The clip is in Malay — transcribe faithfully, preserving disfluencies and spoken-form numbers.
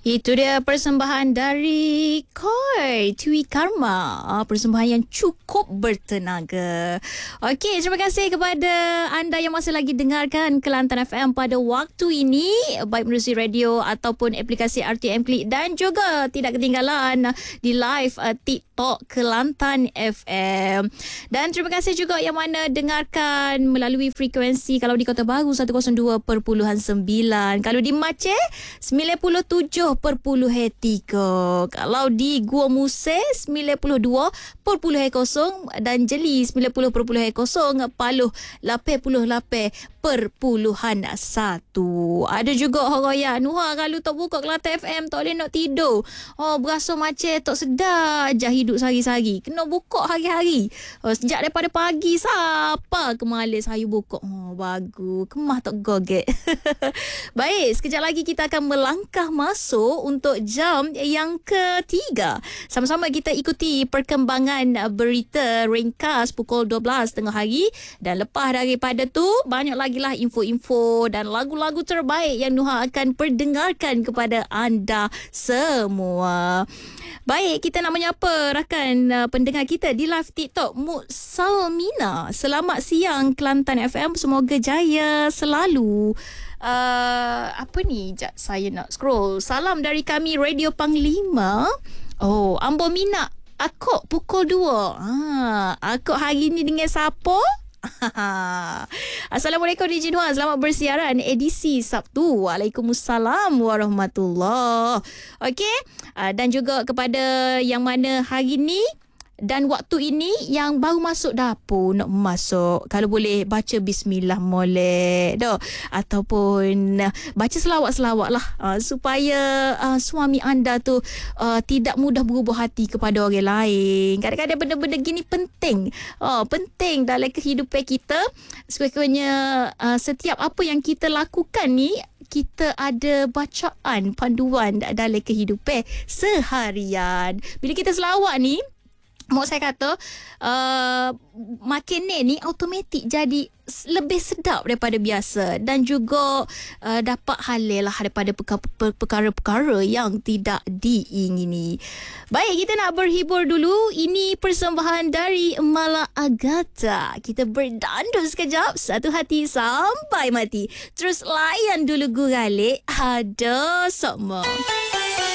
Itu dia persembahan dari Koi Twi Karma. Ah, persembahan yang cukup bertenaga. Okey, terima kasih kepada anda yang masih lagi dengarkan Kelantan F M pada waktu ini, baik melalui radio ataupun aplikasi R T M Klik, dan juga tidak ketinggalan di live uh, TikTok Kelantan F M. Dan terima kasih juga yang mana dengarkan melalui frekuensi kalau di Kota Baru seratus dua perpuluhan sembilan, kalau di Aceh sembilan puluh tujuh perpuluhan tiga, kalau di Gua Museh sembilan puluh dua perpuluhan kosong dan Jeli sembilan puluh perpuluhan kosong, Paluh lapan puluh lapan perpuluhan satu. Ada juga orang yang Nuha kalau tak buka Kelantan F M tak boleh nak tidur. Oh, berasa macam tak sedar je hidup sehari-hari. Kena buka hari-hari. Oh, sejak daripada pagi siapa ke malam saya buka. Oh, bagus. Kemah tak goget. Baik, sekejap lagi kita akan melangkah masuk untuk jam yang ketiga. Sama-sama kita ikuti perkembangan berita ringkas pukul dua belas tengah hari. Dan lepas daripada tu, banyak lagi lah info-info dan lagu-lagu terbaik yang Nuha akan perdengarkan kepada anda semua. Baik, kita nak menyapa rakan uh, pendengar kita di live TikTok, Muk Salmina. Selamat siang Kelantan F M, semoga jaya selalu. Uh, apa ni? Jap, saya nak scroll. Salam dari kami Radio Panglima. Oh, Ambo Mina. Akok pukul dua. Ha, akok hari ni dengan siapa? Assalamualaikum D J Nuha, selamat bersiaran edisi Sabtu. Waalaikumsalam warahmatullahi. Okey, uh, dan juga kepada yang mana hari ni dan waktu ini yang baru masuk dapur nak masuk, kalau boleh baca bismillah molek dah, ataupun uh, baca selawat-selawat lah uh, supaya uh, suami anda tu uh, tidak mudah berubah hati kepada orang lain. Kadang-kadang benda-benda gini penting, uh, penting dalam kehidupan kita. Sebagainya uh, setiap apa yang kita lakukan ni, kita ada bacaan panduan dalam kehidupan seharian. Bila kita selawat ni, mak saya kata uh, makin ni automatik jadi lebih sedap daripada biasa, dan juga uh, dapat halal lah daripada perkara-perkara yang tidak diingini. Baik, kita nak berhibur dulu. Ini persembahan dari Mala Agatha. Kita berdandus sekejap, satu hati sampai mati. Terus layan dulu guralik. Ada sama.